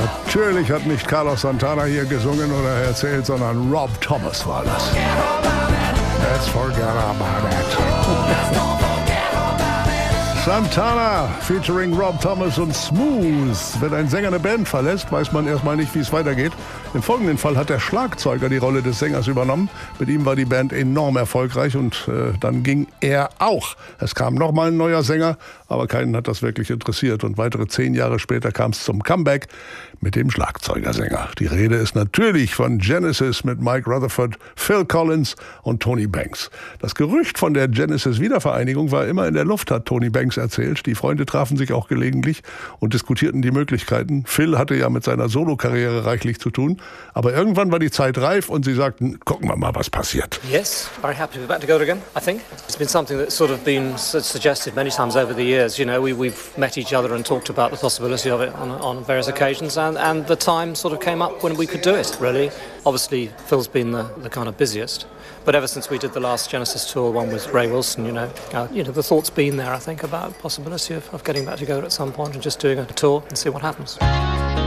Natürlich hat nicht Carlos Santana hier gesungen oder erzählt, sondern Rob Thomas war das. Let's forget about it. Santana featuring Rob Thomas und Smooth. Wenn ein Sänger eine Band verlässt, weiß man erstmal nicht, wie es weitergeht. Im folgenden Fall hat der Schlagzeuger die Rolle des Sängers übernommen. Mit ihm war die Band enorm erfolgreich und dann ging er auch. Es kam nochmal ein neuer Sänger, aber keinen hat das wirklich interessiert. Und weitere 10 Jahre später kam es zum Comeback mit dem Schlagzeugersänger. Die Rede ist natürlich von Genesis mit Mike Rutherford, Phil Collins und Tony Banks. Das Gerücht von der Genesis-Wiedervereinigung war immer in der Luft, hat Tony Banks erzählt. Die Freunde trafen sich auch gelegentlich und diskutierten die Möglichkeiten. Phil hatte ja mit seiner Solokarriere reichlich zu tun. Aber irgendwann war die Zeit reif und sie sagten, gucken wir mal, was passiert. Yes, very happy to be back together again, I think. It's been something that's sort of been suggested many times over the years. You know, we've met each other and talked about the possibility of it on various occasions, and the time sort of came up when we could do it, really. Obviously, Phil's been the kind of busiest. But ever since we did the last Genesis tour, one with Ray Wilson, the thought's been there, I think, about the possibility of getting back together at some point and just doing a tour and see what happens.